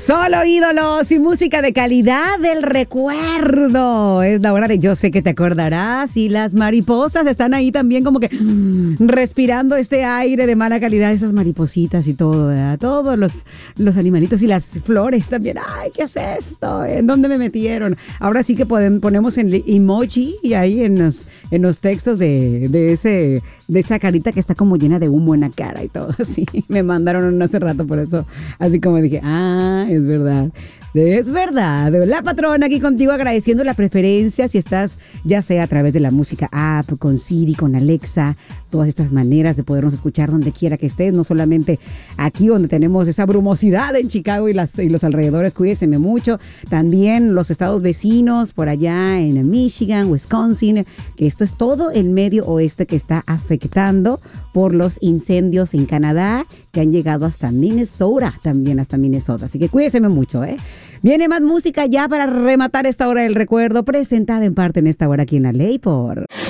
Solo ídolos y música de calidad del recuerdo. Es la hora de Yo sé que te acordarás. Y las mariposas están ahí también como que respirando este aire de mala calidad. Esas maripositas y todo, ¿verdad? Todos los animalitos y las flores también. Ay, ¿qué es esto? ¿En dónde me metieron? Ahora sí que ponemos el emoji y ahí en los textos de esa carita que está como llena de humo en la cara y todo así. Me mandaron hace rato por eso. Así como dije, es verdad. Es verdad. La patrona aquí contigo agradeciendo la preferencia si estás ya sea a través de la música app, con Siri, con Alexa, todas estas maneras de podernos escuchar donde quiera que estés, no solamente aquí donde tenemos esa brumosidad en Chicago y los alrededores, cuídense mucho, también los estados vecinos por allá en Michigan, Wisconsin, que esto es todo el medio oeste que está afectando por los incendios en Canadá que han llegado hasta Minnesota, también hasta Minnesota, así que cuídense mucho, Viene más música ya para rematar esta hora del recuerdo, presentada en parte en esta hora aquí en La Ley por...